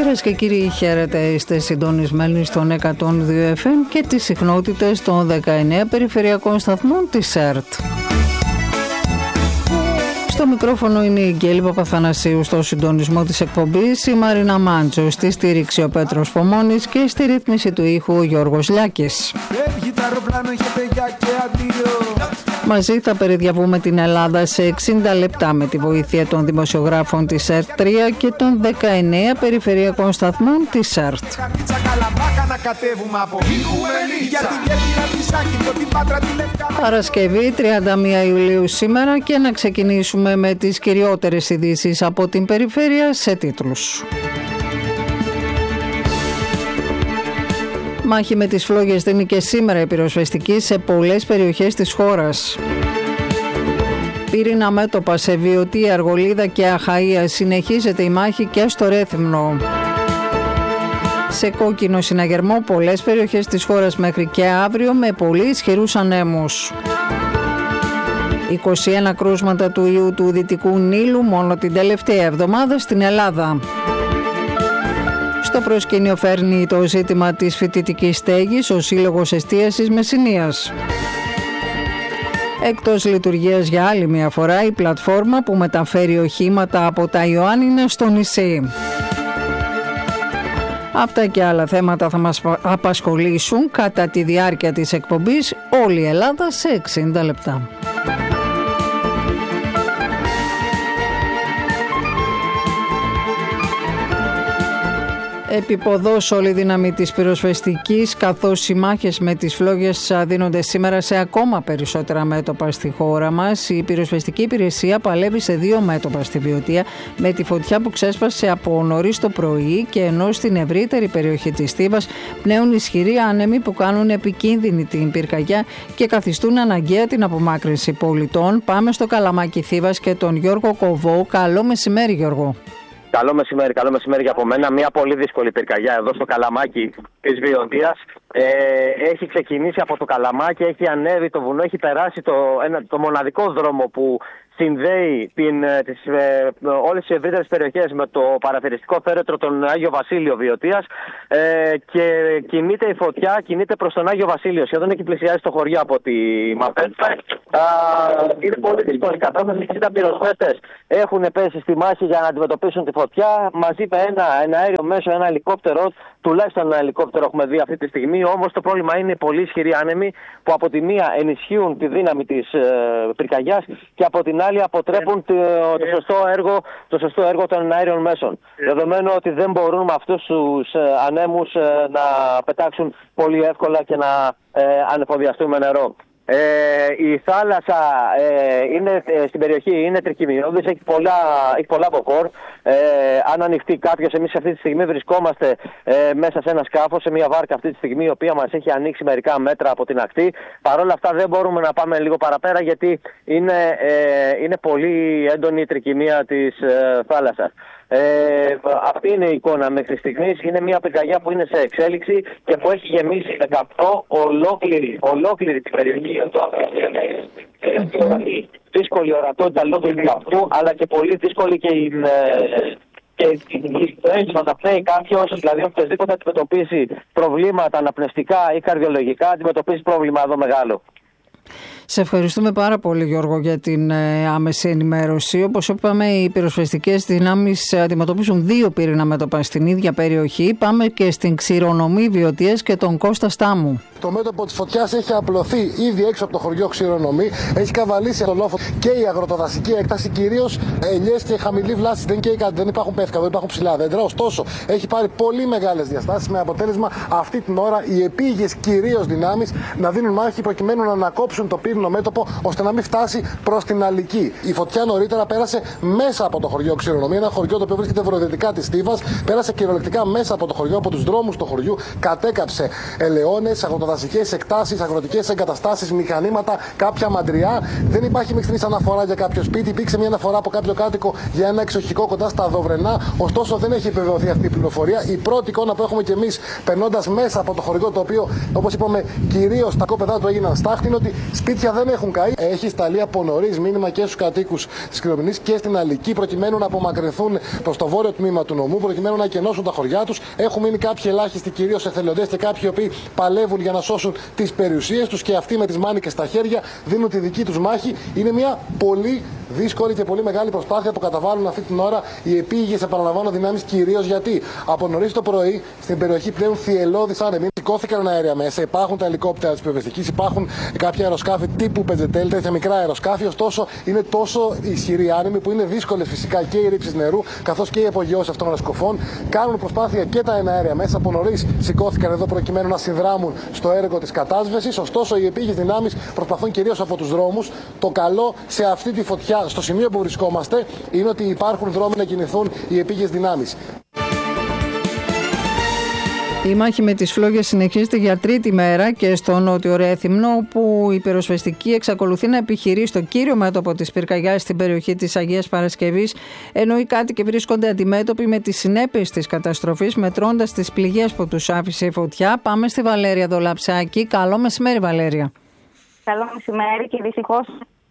Κυρίες και κύριοι, χαίρετε, είστε συντονισμένοι στον 102 FM και τις συχνότητες των 19 περιφερειακών σταθμών της ΕΡΤ. Στο μικρόφωνο είναι η Γκέλη Παπαθανασίου, στο συντονισμό της εκπομπής η Μαρίνα Μάντζο, στη στήριξη ο Πέτρος Πομώνης και στη ρύθμιση του ήχου ο Γιώργος Λιάκης. Μαζί θα περιδιαβούμε την Ελλάδα σε 60 λεπτά με τη βοήθεια των δημοσιογράφων της ΕΡΤ 3 και των 19 περιφερειακών σταθμών της ΕΡΤ. Παρασκευή 31 Ιουλίου σήμερα και να ξεκινήσουμε με τις κυριότερες ειδήσεις από την περιφέρεια σε τίτλους. Μάχη με τις φλόγες δίνει και σήμερα η πυροσβεστική σε πολλές περιοχές της χώρας. Πύρινα μέτωπα σε Βιωτή, Αργολίδα και Αχαΐα, συνεχίζεται η μάχη και στο Ρέθυμνο. Σε κόκκινο συναγερμό πολλές περιοχές της χώρας μέχρι και αύριο με πολύ ισχυρούς ανέμους. 21 κρούσματα του ιού του Δυτικού Νείλου μόνο την τελευταία εβδομάδα στην Ελλάδα. Στο προσκήνιο φέρνει το ζήτημα της φοιτητικής στέγης ο Σύλλογος Εστίασης Μεσσηνίας. Εκτός λειτουργίας για άλλη μια φορά η πλατφόρμα που μεταφέρει οχήματα από τα Ιωάννινα στο νησί. Αυτά και άλλα θέματα θα μας απασχολήσουν κατά τη διάρκεια της εκπομπής όλη η Ελλάδα σε 60 λεπτά. Επιποδός όλη η δύναμη της πυροσβεστικής, καθώς οι μάχες με τις φλόγες δίνονται σήμερα σε ακόμα περισσότερα μέτωπα στη χώρα μας. Η πυροσβεστική υπηρεσία παλεύει σε 2 μέτωπα στη Βιωτία με τη φωτιά που ξέσπασε από νωρίς το πρωί, και ενώ στην ευρύτερη περιοχή της Θήβας πνέουν ισχυροί άνεμοι που κάνουν επικίνδυνη την πυρκαγιά και καθιστούν αναγκαία την απομάκρυνση πολιτών. Πάμε στο Καλαμάκι Θήβας και τον Γιώργο Κοβό. Καλό μεσημέρι, Γιώργο. Καλό μεσημέρι για από μένα. Μια πολύ δύσκολη πυρκαγιά εδώ στο Καλαμάκι της Βιωτίας. Έχει ξεκινήσει από το Καλαμάκι, έχει ανέβει το βουνό, έχει περάσει το μοναδικό δρόμο που συνδέει όλες τις ευρύτερες περιοχές με το παραθεριστικό φέρετρο τον Άγιο Βασίλειο Βιωτίας, και κινείται η φωτιά, κινείται προς τον Άγιο Βασίλειο. Σχεδόν έχει πλησιάσει το χωριό από τη Μαπέτσα. Είναι πολύ δύσκολη κατάσταση. 60 πυροσβέστες έχουν πέσει στη μάχη για να αντιμετωπίσουν τη φωτιά. Μαζί με ένα αέριο μέσο, ένα ελικόπτερο, τουλάχιστον ένα ελικόπτερο έχουμε δει αυτή τη στιγμή. Όμως το πρόβλημα είναι οι πολύ ισχυροί άνεμοι που από τη μία ενισχύουν τη δύναμη της πυρκαγιάς και από την άλλη αποτρέπουν το σωστό έργο των αέριων μέσων. Δεδομένου ότι δεν μπορούν με αυτούς τους ανέμους να πετάξουν πολύ εύκολα και να ανεφοδιαστούν με νερό. Η θάλασσα στην περιοχή είναι τρικυμιώδης, έχει πολλά βοκόρ. Αν ανοιχτεί κάποιος, εμείς αυτή τη στιγμή βρισκόμαστε μέσα σε ένα σκάφος, σε μια βάρκα αυτή τη στιγμή, η οποία μας έχει ανοίξει μερικά μέτρα από την ακτή. Παρ' όλα αυτά δεν μπορούμε να πάμε λίγο παραπέρα, γιατί είναι πολύ έντονη η τρικυμία της θάλασσας. Αυτή είναι η εικόνα μέχρι στιγμής. Είναι μια πυρκαγιά που είναι σε εξέλιξη και που έχει γεμίσει με καπνό ολόκληρη την περιοχή. Δύσκολη ορατότητα λόγω του καπνού, αλλά και πολύ δύσκολη και να πνέει κάποιος, δηλαδή οποιοδήποτε αντιμετωπίσει προβλήματα αναπνευστικά ή καρδιολογικά, αντιμετωπίζει πρόβλημα εδώ μεγάλο. Σε ευχαριστούμε πάρα πολύ, Γιώργο, για την άμεση ενημέρωση. Όπως είπαμε, οι πυροσβεστικές δυνάμεις αντιμετωπίζουν 2 πύρινα μέτωπα στην ίδια περιοχή. Πάμε και στην Ξηρονομή Βιωτίας και τον Κώστα Στάμου. Το μέτωπο της φωτιάς έχει απλωθεί ήδη έξω από το χωριό Ξηρονομή. Έχει καβαλήσει το λόφο και η αγροτοδασική έκταση, κυρίως ελιές και χαμηλή βλάση. Δεν καίει κάτι, δεν υπάρχουν πεύκα, δεν υπάρχουν ψηλά δέντρα. Ωστόσο, έχει πάρει πολύ μεγάλες διαστάσεις, με αποτέλεσμα αυτή την ώρα οι επίγειες κυρίως δυνάμεις να δίνουν μάχη προκειμένου να ανακόψουν το πύρινο μέτωπο, ώστε να μην φτάσει προς την Αλική. Η φωτιά νωρίτερα πέρασε μέσα από το χωριό Ξηρονομή, ένα χωριό το οποίο βρίσκεται βορειοδυτικά της Θήβας. Πέρασε κυριολεκτικά μέσα από το χωριό, από τους δρόμους του χωριού, κατέκαψε ελαιώνες, αγροτοδασικές εκτάσεις, αγροτικές εγκαταστάσεις, μηχανήματα, κάποια μαντριά. Δεν υπάρχει μέχρι στιγμής αναφορά για κάποιο σπίτι. Υπήρξε μια αναφορά από κάποιο κάτοικο για ένα εξοχικό κοντά στα Δοβρενά. Ωστόσο, δεν έχει επιβεβαιωθεί αυτή η πληροφορία. Η πρώτη εικόνα που έχουμε κι εμείς, περνώντας μέσα από το χωριό, το οποίο, όπως είπαμε, κυρίως τα κόπεδά του έγιναν στάχτη, είναι ότι σπίτια σπίτια δεν έχουν καεί. Έχει σταλεί από νωρίς μήνυμα και στους κατοίκους της Κρυομηνής και στην Αλική, προκειμένου να απομακρυνθούν προς το βόρειο τμήμα του νομού, προκειμένου να εκενώσουν τα χωριά τους. Έχουν μείνει κάποιοι ελάχιστοι, κυρίως εθελοντές και κάποιοι οι οποίοι παλεύουν για να σώσουν τις περιουσίες τους και αυτοί με τις μάνικες στα χέρια δίνουν τη δική τους μάχη. Είναι μια πολύ δύσκολη και πολύ μεγάλη προσπάθεια που καταβάλουν αυτή την ώρα οι επίγειες, επαναλαμβάνω, δυνάμεις, κυρίως γιατί από νωρίς το πρωί στην περιοχή πλέον θυελλώδης άνεμοι. Σηκώθηκαν αέρια μέσα, υπάρχουν τα ελικόπτερα της πυροσβεστικής, υπάρχουν κάποια αεροσκάφη τύπου Πετζετέλ, τέτοια μικρά αεροσκάφη. Ωστόσο, είναι τόσο ισχυροί άνεμοι που είναι δύσκολες φυσικά και οι ρήψεις νερού καθώς και οι απογειώσεις αυτών των ασκοφών. Κάνουν προσπάθεια και τα εναέρια μέσα. Από νωρίς σηκώθηκαν εδώ προκειμένου να συνδράμουν στο έργο της κατάσβεσης. Ωστόσο, οι επίγειες δυνάμεις προσπαθούν κυρίως από τους δρόμους. Το καλό σε αυτή τη φωτιά, στο σημείο που βρισκόμαστε, είναι ότι υπάρχουν δρόμοι να κινηθούν οι επίγειες δυνάμεις. Η μάχη με τις φλόγες συνεχίζεται για τρίτη μέρα και στο Νότιο Ρέθυμνο, όπου η πυροσβεστική εξακολουθεί να επιχειρεί στο κύριο μέτωπο της πυρκαγιάς στην περιοχή της Αγίας Παρασκευής, ενώ οι κάτοικοι βρίσκονται αντιμέτωποι με τις συνέπειες της καταστροφής, μετρώντας τις πληγές που τους άφησε η φωτιά. Πάμε στη Βαλέρια Δολαψάκη. Καλό μεσημέρι, Βαλέρια. Καλό μεσημέρι και δυστυχώς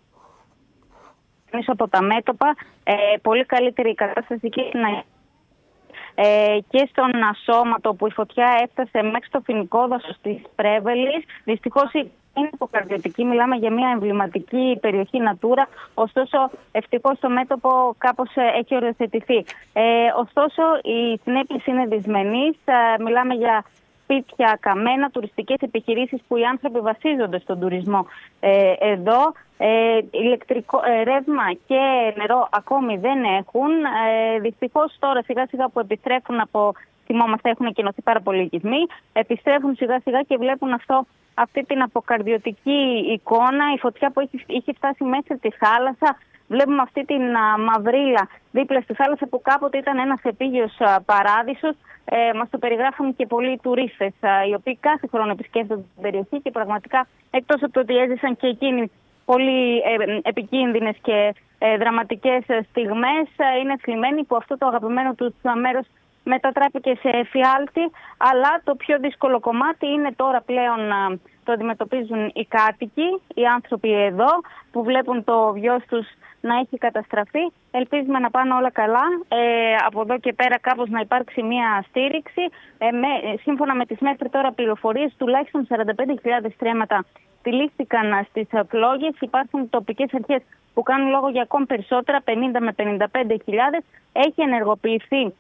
από τα μέτωπα πολύ καλύτερη η κατάσταση και στην και στον Ασώματο, που η φωτιά έφτασε μέχρι στο φοινικό δάσος της Πρέβελης. Δυστυχώς είναι υποκαρδιωτική, μιλάμε για μια εμβληματική περιοχή Natura, ωστόσο ευτυχώς το μέτωπο κάπως έχει οριοθετηθεί. Ωστόσο οι συνέπειες είναι δυσμενείς, μιλάμε για σπίτια καμένα, τουριστικές επιχειρήσεις που οι άνθρωποι βασίζονται στον τουρισμό εδώ. Ηλεκτρικό ρεύμα και νερό ακόμη δεν έχουν. Δυστυχώς τώρα σιγά σιγά που επιστρέφουν από, θυμόμαστε, έχουν εκκοινωθεί πάρα πολλοί οικισμοί, επιστρέφουν σιγά σιγά και βλέπουν αυτή την αποκαρδιωτική εικόνα, η φωτιά που είχε φτάσει μέσα στη θάλασσα. Βλέπουμε αυτή την μαυρίλα δίπλα στη θάλασσα που κάποτε ήταν ένας επίγειος παράδεισος. Μας το περιγράφουν και πολλοί τουρίστες, οι οποίοι κάθε χρόνο επισκέφτονται την περιοχή και πραγματικά, εκτός από το ότι έζησαν και εκείνοι πολύ επικίνδυνες και δραματικές στιγμές, είναι θλιμμένοι που αυτό το αγαπημένο τους μέρος μετατράπηκε σε εφιάλτη. Αλλά το πιο δύσκολο κομμάτι είναι τώρα πλέον το αντιμετωπίζουν οι κάτοικοι, οι άνθρωποι εδώ που βλέπουν το βιός τους να έχει καταστραφεί. Ελπίζουμε να πάνε όλα καλά. Από εδώ και πέρα κάπως να υπάρξει μια στήριξη. Σύμφωνα με τις μέχρι τώρα πληροφορίες, τουλάχιστον 45.000 στρέμματα τυλίχθηκαν στις φλόγες. Υπάρχουν τοπικές αρχές που κάνουν λόγο για ακόμη περισσότερα, 50 με 55.000. Έχει ενεργοποιηθεί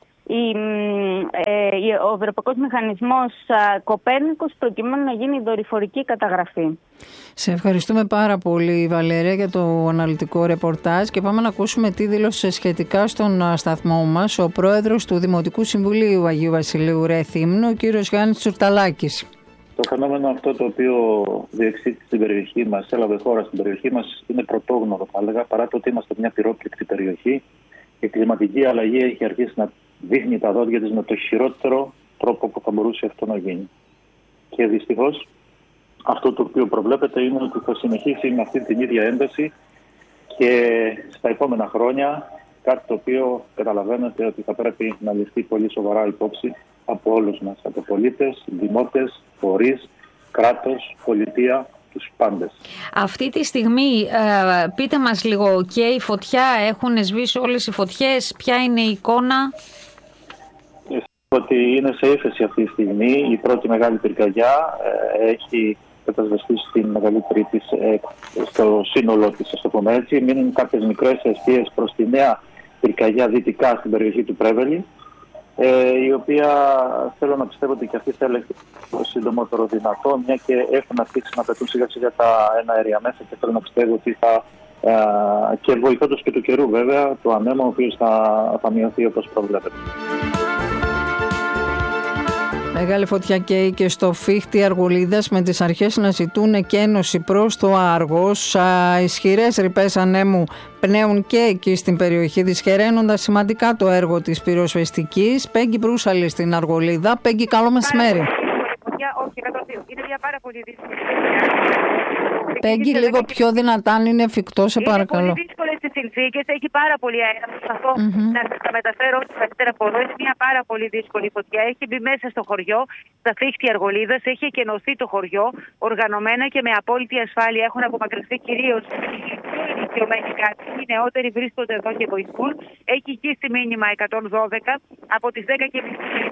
ο Ευρωπαϊκός Μηχανισμός Κοπέρνικος προκειμένου να γίνει η δορυφορική καταγραφή. Σε ευχαριστούμε πάρα πολύ, Βαλέρια, για το αναλυτικό ρεπορτάζ και πάμε να ακούσουμε τι δήλωσε σχετικά στον σταθμό μας ο πρόεδρος του Δημοτικού Συμβουλίου Αγίου Βασιλείου Ρεθύμνου, ο κύριος Γιάννης Τσουρταλάκης. Το φαινόμενο αυτό το οποίο διεξήχθη στην περιοχή μας, έλαβε χώρα στην περιοχή μας, είναι πρωτόγνωρο, θα έλεγα, παρά το ότι είμαστε μια πυρόπληκτη περιοχή. Η κλιματική αλλαγή έχει αρχίσει να δείχνει τα δόντια της με το χειρότερο τρόπο που θα μπορούσε αυτό να γίνει. Και δυστυχώς αυτό το οποίο προβλέπεται είναι ότι θα συνεχίσει με αυτή την ίδια ένταση και στα επόμενα χρόνια, κάτι το οποίο καταλαβαίνετε ότι θα πρέπει να ληφθεί πολύ σοβαρά υπόψη από όλους μας, από πολίτες, δημότες, φορείς, κράτος, πολιτεία, τους πάντες. Αυτή τη στιγμή, πείτε μας λίγο, και η φωτιά, έχουν σβήσει όλες οι φωτιές, ποια είναι η εικόνα? Ότι είναι σε ύφεση αυτή τη στιγμή. Η πρώτη μεγάλη πυρκαγιά έχει κατασβεστεί στην μεγαλύτερη της, στο σύνολό της, ας το πούμε έτσι. Μείνουν κάποιες μικρές αιστείες προς τη νέα πυρκαγιά δυτικά στην περιοχή του Πρέβελη, η οποία θέλω να πιστεύω ότι και αυτή θα έλεγχε το συντομότερο δυνατό, μια και έχουν αρχίσει να πετούν σιγά σιγά τα εναέρια μέσα, και θέλω να πιστεύω ότι θα, και βοηθώντας και του καιρού βέβαια, το ανέμο ο οποίος θα μειωθεί όπως προβλέπεται. Μεγάλη φωτιά καίει και στο Φίχτη Αργολίδας, με τις αρχές να ζητούν εκένωση προς το Άργος. Ισχυρές ρηπές ανέμου πνέουν και εκεί στην περιοχή, δυσχεραίνοντας σημαντικά το έργο της πυροσβεστικής. Πέγγι Μπρούσαλη στην Αργολίδα. Πέγγι, καλό μεσημέρι. Είναι μια πάρα πολύ δύσκολη. Πέγγι, λίγο πιο δυνατά αν είναι εφικτό, σε παρακαλώ. Είναι πολύ δύσκολες τις συνθήκες. Έχει πάρα πολύ αέρα. Προσπαθώ να σας τα μεταφέρω όσο καλύτερα από εδώ. Είναι μια πάρα πολύ δύσκολη φωτιά. Έχει μπει μέσα στο χωριό, στα φύχτια Αργολίδας. Έχει εκενωθεί το χωριό οργανωμένα και με απόλυτη ασφάλεια. Έχουν απομακρυνθεί κυρίως οι πιο ηλικιωμένοι κάτοικοι. Οι νεότεροι βρίσκονται εδώ και βοηθούν. Έχει γύσει μήνυμα 112 από τις 10:30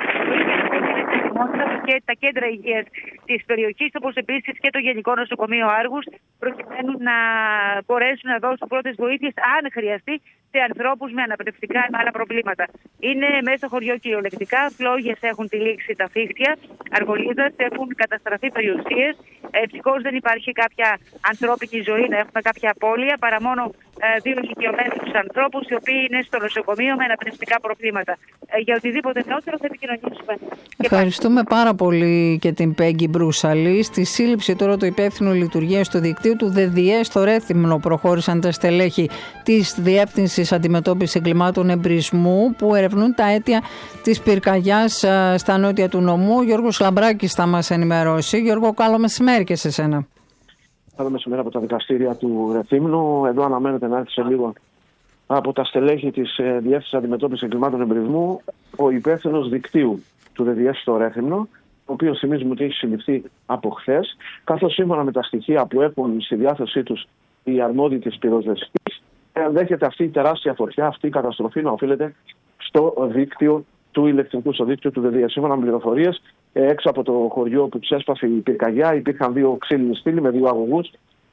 και τα κέντρα υγείας της περιοχής, όπως επίσης και το Γενικό Νοσοκομείο Άργους, προκειμένου να μπορέσουν να δώσουν πρώτες βοήθειες, αν χρειαστεί, σε ανθρώπους με αναπνευστικά ή με άλλα προβλήματα. Είναι μέσα στο χωριό κυριολεκτικά. Φλόγες έχουν τυλίξει τα φύχτια Αργολίδας, έχουν καταστραφεί περιουσίες. Ευτυχώς δεν υπάρχει κάποια ανθρώπινη ζωή, να έχουμε κάποια απώλεια, παρά μόνο 2 ηλικιωμένους ανθρώπους, οι οποίοι είναι στο νοσοκομείο με αναπνευστικά προβλήματα. Για οτιδήποτε νεότερο θα επικοινωνήσουμε. Ευχαριστούμε πάρα πολύ και την Πέγγι Μπρούσαλη. Στη σύλληψη τώρα το υπεύθυνο λειτουργίας του δικτύου του ΔΔΕ στο Ρέθυμνο προχώρησαν τα στελέχη της Διεύθυνσης Αντιμετώπισης Εγκλημάτων Εμπρισμού που ερευνούν τα αίτια της πυρκαγιάς στα νότια του νομού. Γιώργος Λαμπράκης θα μας ενημερώσει. Γιώργο, καλό μεσημέρι και σε σένα. Καλό μεσημέρι από τα δικαστήρια του Ρεθύμνου. Εδώ αναμένεται να έρθει σε λίγο από τα στελέχη της Διεύθυνσης Αντιμετώπισης Εγκλημάτων Εμπρισμού ο υπεύθυνος δικτύου του ΔΔΕ στο Ρέθυμνο, ο οποίος θυμίζουμε ότι έχει συλληφθεί από χθες, καθώς σύμφωνα με τα στοιχεία που έχουν στη διάθεσή τους οι αρμόδιοι της πυροσβεστικής, ενδέχεται αυτή η τεράστια φωτιά, αυτή η καταστροφή να οφείλεται στο δίκτυο του ηλεκτρικού, στο δίκτυο του ΔΔΕ. Σύμφωνα με πληροφορίες, έξω από το χωριό που ξέσπασε η πυρκαγιά, υπήρχαν 2 ξύλινοι στήλοι με 2 αγωγούς.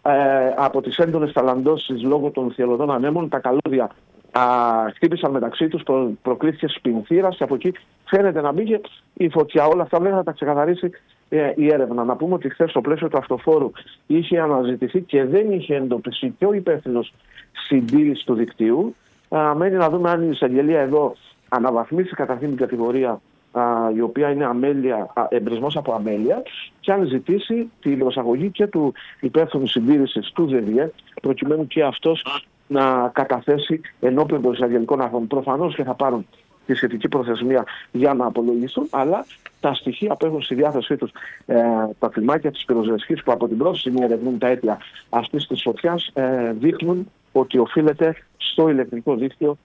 Από τις έντονες ταλαντώσεις λόγω των θυελλωδών ανέμων, τα καλώδια χτύπησαν μεταξύ τους, προκλήθηκε σπινθήρας και από εκεί φαίνεται να μπήκε η φωτιά. Όλα αυτά βέβαια θα τα ξεκαθαρίσει η έρευνα. Να πούμε ότι χθες στο πλαίσιο του αυτοφόρου είχε αναζητηθεί και δεν είχε εντοπιστεί και ο υπεύθυνος συντήρησης του δικτύου. Μένει να δούμε αν η εισαγγελία εδώ αναβαθμίσει καταρχήν την κατηγορία η οποία είναι εμπρισμός από αμέλεια, και αν ζητήσει την προσαγωγή και του υπεύθυνου συντήρησης του ΔΔΕ, προκειμένου και αυτός να καταθέσει ενώπιον των εισαγγελικών αρχών. Προφανώς και θα πάρουν τη σχετική προθεσμία για να απολογιστούν, αλλά τα στοιχεία που έχουν στη διάθεσή τους τα κλιμάκια της πυροσβεστικής που από την πρώτη στιγμή ερευνούν τα αίτια αυτής της φωτιάς δείχνουν ότι οφείλεται στο ηλεκτρικό δίκτυο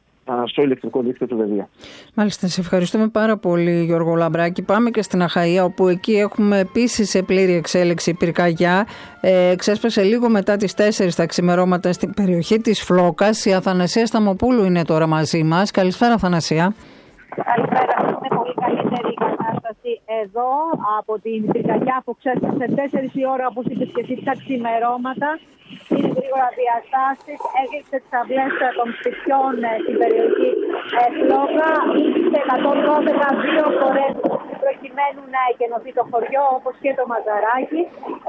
του ΔΔΕ. Μάλιστα, σε ευχαριστούμε πάρα πολύ, Γιώργο Λαμπράκη. Πάμε και στην Αχαΐα, όπου εκεί έχουμε επίσης σε πλήρη εξέλιξη πυρκαγιά. Ξέσπασε λίγο μετά τις 4 τα ξημερώματα στην περιοχή της Φλόκας. Η Αθανασία Σταμοπούλου είναι τώρα μαζί μας. Καλησπέρα, Αθανασία. Καλησπέρα, είναι πολύ καλύτερη η κατάσταση εδώ από την πυρκαγιά που ξέσπασε 4 η ώρα, όπως είπες και εσύ, τα ξημερώματα. Είναι γρήγορα διαστάσεις, έκλεισε τις αυλές των σπιτιών στην περιοχή Φλόκα. Ήρθε 112 2 φορές προκειμένου να εκενωθεί το χωριό, όπως και το Μαζαράκι.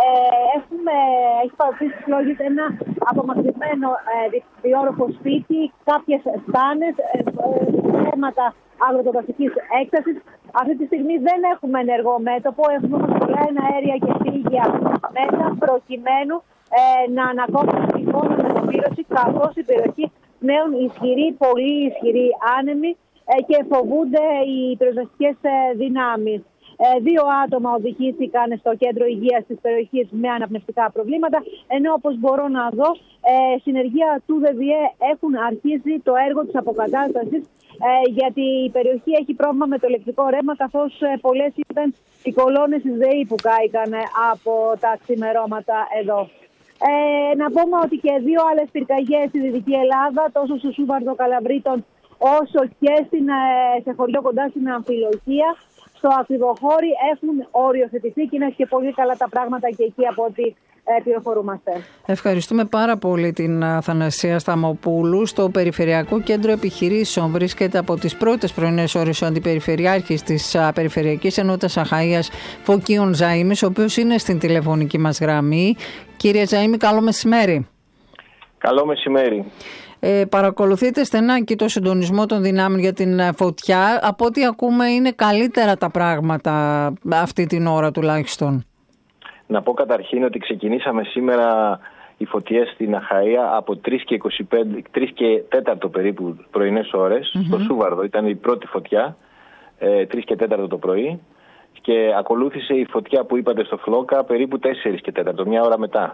Έχει παρουσιάσει στις φλόγες ένα απομακρυσμένο διόροφο σπίτι, κάποιες στάνες, θέματα αγροτοδασικής έκτασης. Αυτή τη στιγμή δεν έχουμε ενεργό μέτωπο, έχουμε όμως πολλά εναέρια και φύγια μέσα προκειμένου να ανακόψουν την εικόνα μεταπήρωση, καθώς η περιοχή πλέον ισχυρή, πολύ ισχυρή άνεμη και φοβούνται οι πυροσβεστικές δυνάμεις. 2 άτομα οδηγήθηκαν στο κέντρο υγείας της περιοχής με αναπνευστικά προβλήματα, ενώ όπως μπορώ να δω, συνεργεία του ΔΔΕ έχουν αρχίσει το έργο της αποκατάστασης, γιατί η περιοχή έχει πρόβλημα με το ηλεκτρικό ρεύμα, καθώς πολλές ήταν οι κολόνες της ΔΕΗ που κάηκαν από τα ξημερώματα εδώ. Να πούμε ότι και 2 άλλες πυρκαγιές στη Δυτική Ελλάδα, τόσο στο Σούβαρδο Καλαβρίτων όσο και σε χωριό κοντά στην Αμφιλοχία, στο Ακριβοχώρι, έχουν οριοθετηθεί και είναι και πολύ καλά τα πράγματα και εκεί από ό,τι πληροφορούμαστε. Ευχαριστούμε πάρα πολύ την Αθανασία Σταμοπούλου. Στο Περιφερειακό Κέντρο Επιχειρήσεων βρίσκεται από τις πρώτες πρωινές ώρες ο Αντιπεριφερειάρχης της Περιφερειακής Ενότητας Αχαΐας, Φωκίων Ζαΐμης, ο οποίος είναι στην τηλεφωνική μας γραμμή. Κύριε Ζαΐμη, καλό μεσημέρι. Καλό μεσημέρι. Παρακολουθείτε στενά και το συντονισμό των δυνάμεων για την φωτιά. Από ό,τι ακούμε είναι καλύτερα τα πράγματα αυτή την ώρα τουλάχιστον. Να πω καταρχήν ότι ξεκινήσαμε σήμερα οι φωτιές στην Αχαΐα από 3 και 4 περίπου πρωινές ώρες. Στο Σούβαρδο ήταν η πρώτη φωτιά, 3 και 4 το πρωί. Και ακολούθησε η φωτιά που είπατε στο Φλόκα περίπου 4 και 4, μια ώρα μετά.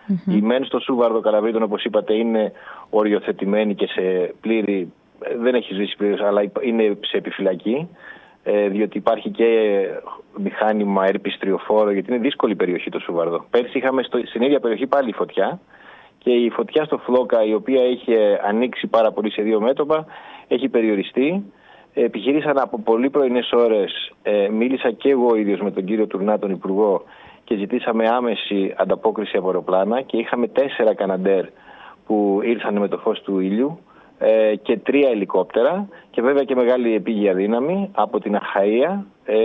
Οι μεν στο Σούβαρδο Καλαβρίτων, όπως είπατε, είναι οριοθετημένοι και σε πλήρη, δεν έχει σβήσει πλήρως, αλλά είναι σε επιφυλακή, διότι υπάρχει και μηχάνημα ερπιστριοφόρο, γιατί είναι δύσκολη περιοχή το Σούβαρδο. Πέρσι είχαμε στην ίδια περιοχή πάλι φωτιά, και η φωτιά στο Φλόκα, η οποία είχε ανοίξει πάρα πολύ σε 2 μέτωπα, έχει περιοριστεί. Επιχειρήσαν από πολύ πρωινές ώρες, μίλησα και εγώ ίδιος με τον κύριο Τουρνά, τον Υπουργό, και ζητήσαμε άμεση ανταπόκριση από αεροπλάνα, και είχαμε 4 Καναντέρ που ήρθαν με το φως του ήλιου και 3 ελικόπτερα, και βέβαια και μεγάλη επίγεια δύναμη από την Αχαΐα,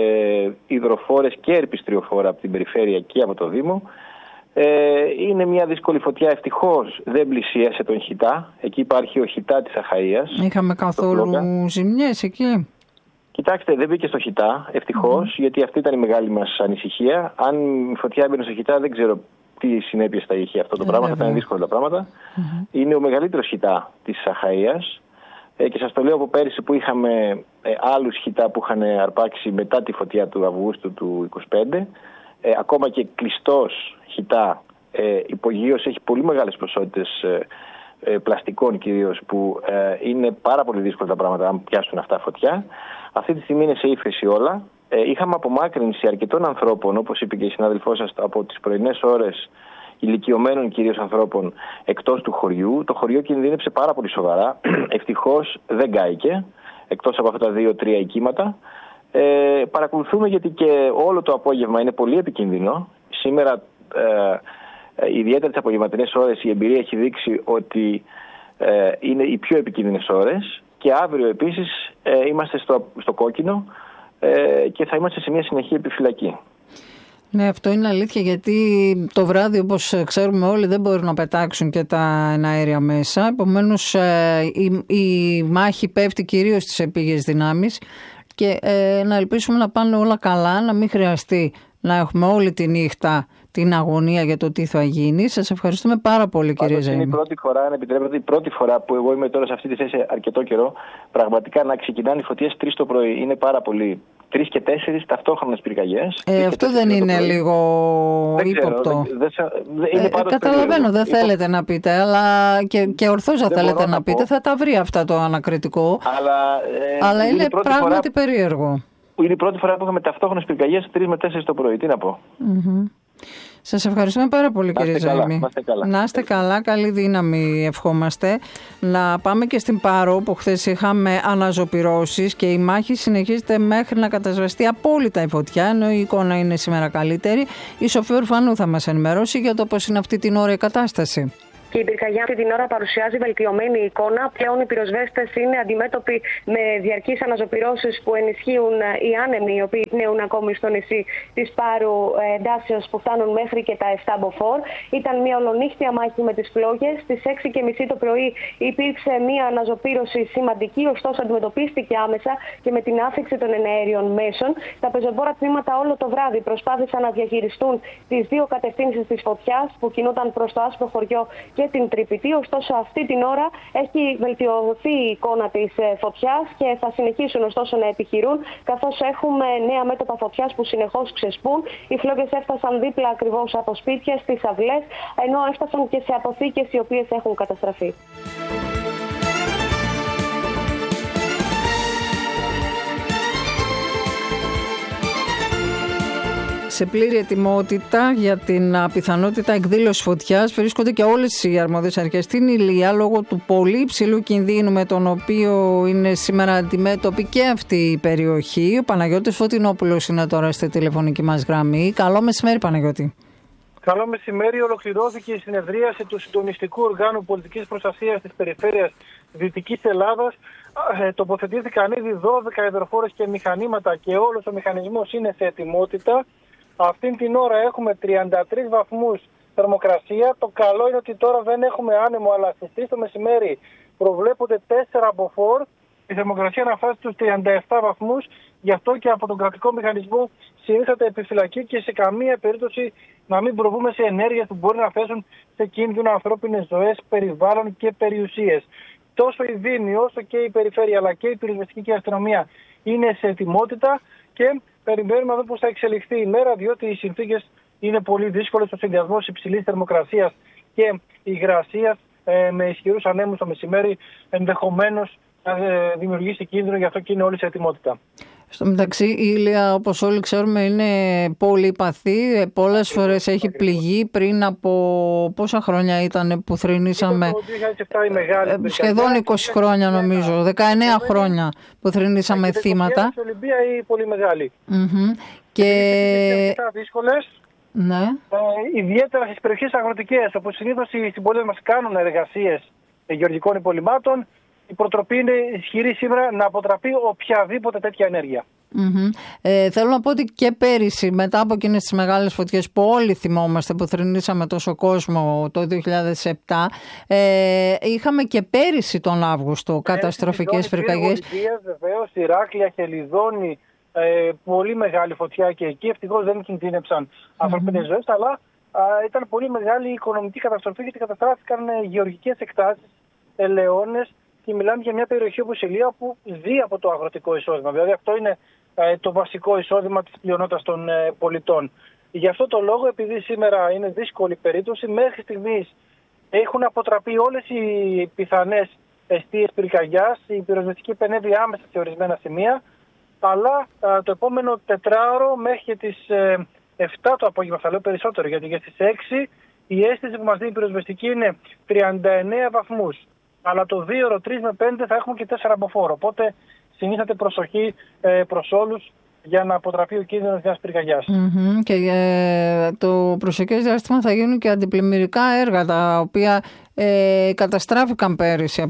υδροφόρες και ερπιστριοφόρα από την περιφέρεια και από το Δήμο. Είναι μια δύσκολη φωτιά. Ευτυχώς δεν πλησίασε τον Χιτά. Εκεί υπάρχει ο Χιτά της Αχαΐας. Είχαμε καθόλου ζημιές εκεί? Κοιτάξτε, δεν μπήκε στο Χιτά, ευτυχώς, γιατί αυτή ήταν η μεγάλη μας ανησυχία. Αν η φωτιά έμπαινε στο Χιτά, δεν ξέρω τι συνέπειες θα είχε αυτό το πράγμα. Θα ήταν δύσκολα τα πράγματα. Είναι ο μεγαλύτερος Χιτά της Αχαΐας. Και σας το λέω από πέρυσι, που είχαμε άλλους Χιτά που είχαν αρπάξει μετά τη φωτιά του Αυγούστου του 2025. Ακόμα και κλειστός Χιτά υπογείως έχει πολύ μεγάλες ποσότητες πλαστικών κυρίως, που είναι πάρα πολύ δύσκολα τα πράγματα αν πιάσουν αυτά φωτιά. Αυτή τη στιγμή είναι σε ύφεση όλα. Είχαμε απομάκρυνση αρκετών ανθρώπων, όπως είπε και η συνάδελφός σας, από τις πρωινές ώρες, ηλικιωμένων κυρίως ανθρώπων εκτός του χωριού. Το χωριό κινδύνεψε πάρα πολύ σοβαρά. Ευτυχώς δεν κάηκε, εκτός από αυτά τα 2-3 οικήματα. Παρακολουθούμε, γιατί και όλο το απόγευμα είναι πολύ επικίνδυνο. Σήμερα, ιδιαίτερα τις απογευματινές ώρες, η εμπειρία έχει δείξει ότι είναι οι πιο επικίνδυνες ώρες, και αύριο επίσης είμαστε στο κόκκινο και θα είμαστε σε μια συνεχή επιφυλακή. Ναι, αυτό είναι αλήθεια, γιατί το βράδυ, όπως ξέρουμε όλοι, δεν μπορούν να πετάξουν και τα εναέρια μέσα. Επομένως η μάχη πέφτει κυρίως στις επίγειες δυνάμεις, και να ελπίσουμε να πάνε όλα καλά, να μην χρειαστεί να έχουμε όλη τη νύχτα την αγωνία για το τι θα γίνει. Σας ευχαριστούμε πάρα πολύ, κύριε Ζαΐμη. Είναι η πρώτη φορά, αν επιτρέπετε, η πρώτη φορά που εγώ είμαι τώρα σε αυτή τη θέση αρκετό καιρό, πραγματικά να ξεκινάνε οι φωτιές 3 το πρωί. Είναι πάρα πολύ. 3 και 4 ταυτόχρονες πυρκαγιές. Αυτό δεν είναι λίγο ύποπτο? Καταλαβαίνω, δεν θέλετε να πείτε, αλλά και ορθώς δεν θέλετε να πείτε. Θα τα βρει αυτά το ανακριτικό. Αλλά είναι πράγματι περίεργο. Είναι η πρώτη φορά που είχαμε ταυτόχρονες πυρκαγιές 3 με 4 το πρωί. Τι να πω. Σας ευχαριστούμε πάρα πολύ, κύριε Ζαΐμη. Να είστε καλά, καλή δύναμη ευχόμαστε. Να πάμε και στην Πάρο, που χθες είχαμε αναζωπυρώσεις και η μάχη συνεχίζεται μέχρι να κατασβεστεί απόλυτα η φωτιά, ενώ η εικόνα είναι σήμερα καλύτερη. Η Σοφία Ορφανού θα μας ενημερώσει για το πώς είναι αυτή την ώρα η κατάσταση. Και η πυρκαγιά αυτή την ώρα παρουσιάζει βελτιωμένη εικόνα. Πλέον οι πυροσβέστες είναι αντιμέτωποι με διαρκείς αναζωπυρώσεις που ενισχύουν οι άνεμοι, οι οποίοι πνέουν ακόμη στο νησί της Πάρου εντάσεως που φτάνουν μέχρι και τα 7 μποφόρ. Ήταν μια ολονύχτια μάχη με τις φλόγες. Στις 6:30 το πρωί υπήρξε μια αναζωπήρωση σημαντική, ωστόσο αντιμετωπίστηκε άμεσα και με την άφιξη των εναέριων μέσων. Τα πεζοπόρα τμήματα όλο το βράδυ προσπάθησαν να διαχειριστούν τις 2 κατευθύνσεις της φωτιάς που κινούνταν προς το άσπρο χωριό και την Τρυπητή. Ωστόσο, αυτή την ώρα έχει βελτιωθεί η εικόνα της φωτιάς και θα συνεχίσουν ωστόσο να επιχειρούν, καθώς έχουμε νέα μέτωπα φωτιάς που συνεχώς ξεσπούν. Οι φλόγες έφτασαν δίπλα ακριβώς από σπίτια, στις αυλές, ενώ έφτασαν και σε αποθήκες οι οποίες έχουν καταστραφεί. Σε πλήρη ετοιμότητα για την πιθανότητα εκδήλωσης φωτιάς βρίσκονται και όλες οι αρμόδιες αρχές στην Ηλία, λόγω του πολύ υψηλού κινδύνου με τον οποίο είναι σήμερα αντιμέτωπη και αυτή η περιοχή. Ο Παναγιώτης Φωτεινόπουλος είναι τώρα στη τηλεφωνική μας γραμμή. Καλό μεσημέρι, Παναγιώτη. Καλό μεσημέρι. Ολοκληρώθηκε η συνεδρίαση του Συντονιστικού Οργάνου Πολιτικής Προστασίας της Περιφέρειας Δυτικής Ελλάδας. Τοποθετήθηκαν ήδη 12 υδροφόρες και μηχανήματα και όλος ο μηχανισμός είναι σε ετοιμότητα. Αυτήν την ώρα έχουμε 33 βαθμούς θερμοκρασία. Το καλό είναι ότι τώρα δεν έχουμε άνεμο, αλλά στις 3 το μεσημέρι προβλέπονται 4 μποφόρ. Η θερμοκρασία να φτάσει στους 37 βαθμούς. Γι' αυτό και από τον κρατικό μηχανισμό συνήθαται επιφυλακή και σε καμία περίπτωση να μην προβούμε σε ενέργειες που μπορεί να θέσουν σε κίνδυνο ανθρώπινες ζωές, περιβάλλον και περιουσίες. Τόσο η Δήμη όσο και η Περιφέρεια αλλά και η πυροσβεστική και η αστυνομία είναι σε ετοιμότητα και περιμένουμε να δούμε πώς θα εξελιχθεί η μέρα, διότι οι συνθήκες είναι πολύ δύσκολες. Ο συνδυασμός υψηλής θερμοκρασίας και υγρασίας με ισχυρούς ανέμους το μεσημέρι, ενδεχομένως να δημιουργήσει κίνδυνο, γι' αυτό και είναι όλοι σε ετοιμότητα. Στο μεταξύ, η Ήλια, όπως όλοι ξέρουμε, είναι πολυπαθή. Πολλές φορές έχει πληγεί. Πριν από πόσα χρόνια ήταν που θρηνήσαμε? Το 2007 η μεγάλη σχεδόν 20 χρόνια νομίζω, 19 χρόνια που θρηνήσαμε θύματα. Στην Ολυμπία η πολύ μεγάλη. Και δύσκολες. Ναι. Ιδιαίτερα στις περιοχές αγροτικές, όπου συνήθως οι συμπολίτες μας κάνουν εργασίες γεωργικών υπολειμμάτων, η προτροπή είναι ισχυρή σήμερα να αποτραπεί οποιαδήποτε τέτοια ενέργεια. Θέλω να πω ότι και πέρυσι, μετά από εκείνες τις μεγάλες φωτιές που όλοι θυμόμαστε, που θρηνήσαμε τόσο κόσμο το 2007, είχαμε και πέρυσι τον Αύγουστο καταστροφικές πυρκαγιές. Βεβαίως, Ηράκλεια, Χελιδόνη, πολύ μεγάλη φωτιά και εκεί. Ευτυχώς δεν κινδύνεψαν ανθρωπίνες ζωές, αλλά ήταν πολύ μεγάλη η οικονομική καταστροφή, γιατί καταστράφηκαν γεωργικές εκτάσεις, ελαιώνες, και μιλάμε για μια περιοχή όπως η Ηλία που ζει από το αγροτικό εισόδημα. Δηλαδή αυτό είναι το βασικό εισόδημα της πλειονότητας των πολιτών. Γι' αυτό το λόγο, επειδή σήμερα είναι δύσκολη περίπτωση, μέχρι στιγμής έχουν αποτραπεί όλες οι πιθανές εστίες πυρκαγιάς. Η πυροσβεστική επενέβη άμεσα σε ορισμένα σημεία, αλλά το επόμενο τετράωρο μέχρι και τις 7 το απόγευμα, θα λέω περισσότερο, γιατί για στις 6 η αίσθηση που μας δίνει η πυροσβεστική είναι 39 βαθμούς. Αλλά το 2ωρο, 3 με 5 θα έχουμε και 4 μποφόρ. Οπότε συνήθατε προσοχή προς όλους για να αποτραπεί ο κίνδυνος μιας πυρκαγιάς. Και το προσεχές διάστημα θα γίνουν και αντιπλημμυρικά έργα, τα οποία καταστράφηκαν πέρυσι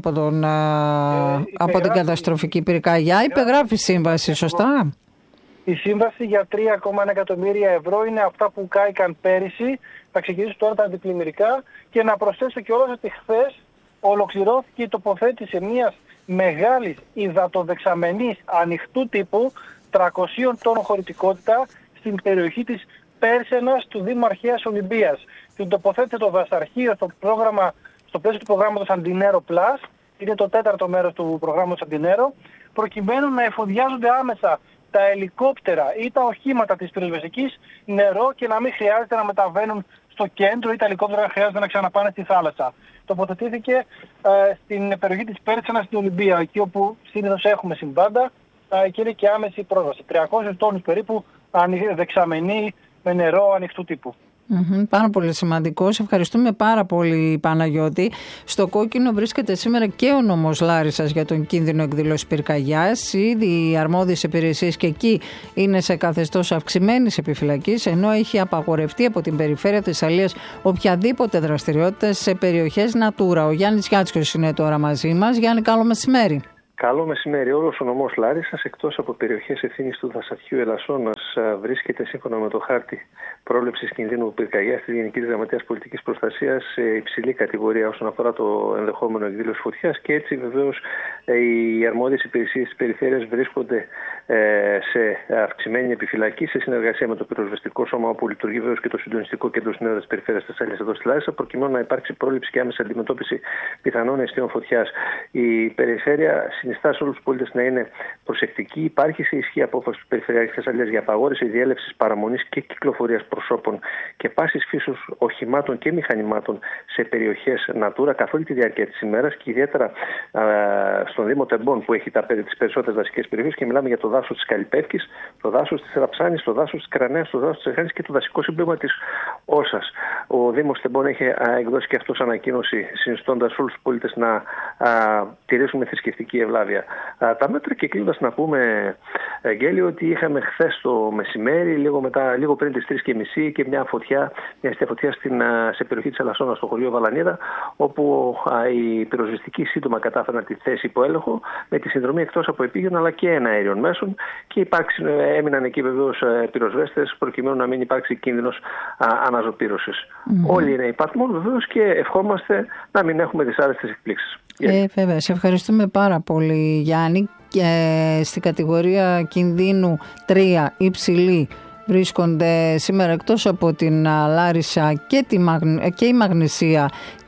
από την καταστροφική πυρκαγιά. Υπεγράφει σύμβαση, σωστά? Η σύμβαση για 3,1 εκατομμύρια ευρώ είναι αυτά που κάηκαν πέρυσι. Θα ξεκινήσουν τώρα τα αντιπλημμυρικά, και να προσθέσω κιόλας ότι χθες ολοκληρώθηκε η τοποθέτηση μιας μεγάλης υδατοδεξαμενής ανοιχτού τύπου 300 τόνων χωρητικότητα στην περιοχή της Πέρσενας του Δήμου Αρχαίας Ολυμπίας. Την τοποθέτησε το δασαρχείο στο πλαίσιο του προγράμματος Αντινέρο Plus, είναι το 4ο μέρος του προγράμματος Αντινέρο, προκειμένου να εφοδιάζονται άμεσα τα ελικόπτερα ή τα οχήματα της πυροσβεστικής νερό, και να μην χρειάζεται να μεταβαίνουν στο κέντρο ή τα ελικόπτερα χρειάζεται να ξαναπάνε στη θάλασσα. Τοποθετήθηκε στην περιοχή της Πέρσενας στην Ολυμπία, εκεί όπου συνήθως έχουμε συμβάντα, και είναι και άμεση πρόσβαση. 300 τόνους περίπου δεξαμενή με νερό ανοιχτού τύπου. Πάρα πολύ σημαντικό. Σε ευχαριστούμε πάρα πολύ, Παναγιώτη. Στο κόκκινο βρίσκεται σήμερα και ο νόμος Λάρισσας για τον κίνδυνο εκδήλωσης πυρκαγιάς. Ήδη οι αρμόδιες υπηρεσίες και εκεί είναι σε καθεστώς αυξημένης επιφυλακής, ενώ έχει απαγορευτεί από την περιφέρεια Θεσσαλίας οποιαδήποτε δραστηριότητα σε περιοχές Natura. Ο Γιάννης Γιάτσιος είναι τώρα μαζί μας. Γιάννη, καλό μεσημέρι. Καλό μεσημέρι. Όλος ο νομός Λάρισσας, εκτός από περιοχές ευθύνης του Δασαρχείου Ελασσόνας, βρίσκεται σύμφωνα με το χάρτη πρόληψης κινδύνου πυρκαγιάς της Γενικής Γραμματείας Πολιτικής Προστασίας σε υψηλή κατηγορία όσον αφορά το ενδεχόμενο εκδήλωση φωτιάς, και έτσι βεβαίως οι αρμόδιες υπηρεσίες της περιφέρειας βρίσκονται σε αυξημένη επιφυλακή σε συνεργασία με το πυροσβεστικό σώμα, όπου λειτουργεί βεβαίως και το συντονιστικό κέντρο συνέδρας της περιφέρειας Θεσσαλίας εδώ στη Λάρισα, προκειμένου να υπάρξει πρόληψη και άμεση αντιμετώπιση πιθανών αιστείων φωτιάς. Η περιφέρεια συνιστά σε όλους τους πολίτες να είναι προσεκτικοί. Υπάρχει σε ισχύ απόφαση του Περιφερειάρχη Θεσσαλίας για απαγόρευση διέλευσης, παραμονής και κυκλοφορίας προσώπων και πάσης φύσεως οχημάτων και μηχανημάτων σε περιοχές Natura καθ' όλη τη διάρκεια της ημέρας, και ιδιαίτερα στον Δήμο Τεμπών, που έχει τις περισσότερες δασικές περιοχές, και μιλάμε για το δάσος της Καλυπεύκης, το δάσος της Ραψάνης, το δάσος της Κρανέας, το δάσος της Εχάνης και το δασικό συμπλήρωμα της Όσας. Ο Δήμος Τεμπών έχει εκδώσει και αυτός ανακοίνωση, συνιστώντας όλους τους πολίτες να τηρήσουν με θρησκευτική ευλάβεια τα μέτρα. Και κλείνοντας να πούμε, Αγγέλη, ότι είχαμε χθες το μεσημέρι, λίγο πριν τις 3:30, και μια αστεία φωτιά σε περιοχή της Ελασσόνας, στο χωριό Βαλανίδα, όπου η πυροσβεστική σύντομα κατάφεραν τη θέση υπό έλεγχο, με τη συνδρομή εκτός από επίγειων αλλά και εναέριων μέσων, και έμειναν εκεί βεβαίως πυροσβέστες, προκειμένου να μην υπάρξει κίνδυνος αναζωπήρωσης. Όλοι είναι υπαρθμόν βεβαίως, και ευχόμαστε να μην έχουμε δυσάρεστες εκπλήξεις. Βέβαια, σε ευχαριστούμε πάρα πολύ, Γιάννη. Στην κατηγορία κινδύνου 3 υψηλή βρίσκονται σήμερα εκτός από την Λάρισα και η Μαγνησία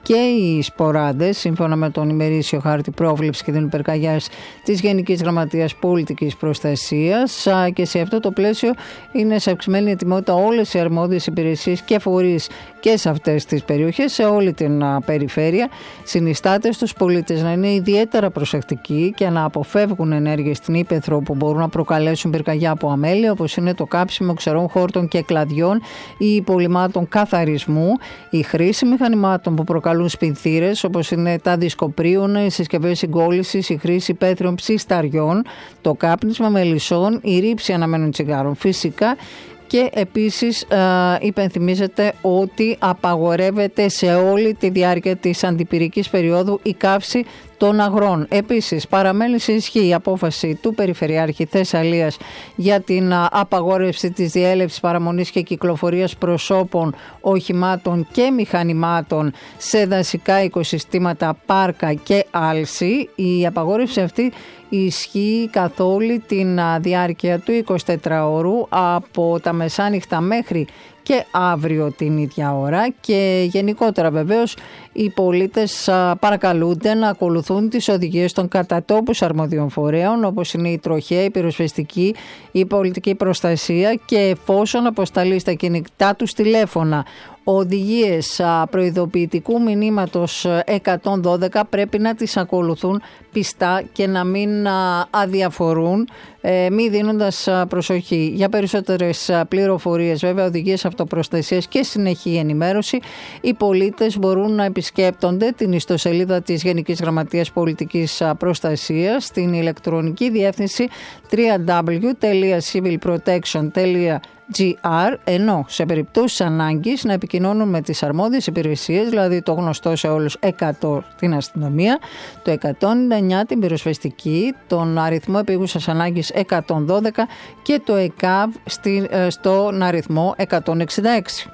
και οι σποράδες, σύμφωνα με τον ημερήσιο χάρτη πρόβλεψης κινδύνου πυρκαγιάς της Γενικής Γραμματείας Πολιτικής Προστασίας, και σε αυτό το πλαίσιο είναι σε αυξημένη ετοιμότητα όλες οι αρμόδιες υπηρεσίες και φορείς και σε αυτές τις περιοχές, σε όλη την περιφέρεια. Συνιστάται στους πολίτες να είναι ιδιαίτερα προσεκτικοί και να αποφεύγουν ενέργειες στην ύπαιθρο που μπορούν να προκαλέσουν πυρκαγιά από αμέλεια, όπως είναι το κάψιμο ξερών χόρτων και κλαδιών ή υπολειμμάτων καθαρισμού, η χρήση μηχανημάτων που προκαλούν σπινθήρες, όπως είναι τα δισκοπρίων, οι συσκευές συγκόλλησης, η χρήση υπαίθριων ψισταριών, το κάπνισμα μελισσών, η ρήψη αναμένων τσιγάρων φυσικά. Και επίσης υπενθυμίζεται ότι απαγορεύεται σε όλη τη διάρκεια της αντιπυρικής περίοδου η καύση των αγρών. Επίσης παραμένει σε ισχύ η απόφαση του Περιφερειάρχη Θεσσαλίας για την απαγόρευση της διέλευσης, παραμονής και κυκλοφορίας προσώπων, οχημάτων και μηχανημάτων σε δασικά οικοσυστήματα, πάρκα και άλση. Η απαγόρευση αυτή ισχύει καθ' όλη την διάρκεια του 24ωρου, από τα μεσάνυχτα μέχρι και αύριο την ίδια ώρα, και γενικότερα βεβαίως οι πολίτες παρακαλούνται να ακολουθούν τις οδηγίες των κατατόπους αρμοδίων φορέων, όπως είναι η τροχέα, η πυροσβεστική, η πολιτική προστασία, και εφόσον αποσταλεί στα κινητά τους τηλέφωνα οδηγίες προειδοποιητικού μηνύματος 112, πρέπει να τις ακολουθούν πιστά και να μην αδιαφορούν, μη δίνοντας προσοχή. Για περισσότερες πληροφορίες, βέβαια, οδηγίες αυτοπροστασίας και συνεχή ενημέρωση, οι πολίτες μπορούν να επισκέπτονται την ιστοσελίδα της Γενικής Γραμματείας Πολιτικής Προστασίας στην ηλεκτρονική διεύθυνση www.civilprotection.gr, ενώ σε περιπτώσεις ανάγκης να επικοινώνουν με τις αρμόδιες υπηρεσίες, δηλαδή το γνωστό σε όλους 100 την αστυνομία, το 199 την πυροσβεστική, τον αριθμό επίγουσας ανάγκης 112 και το ΕΚΑΒ στον αριθμό 166.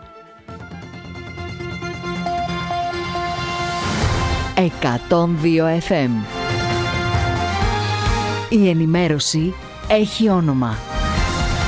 102 FM. Η ενημέρωση έχει όνομα.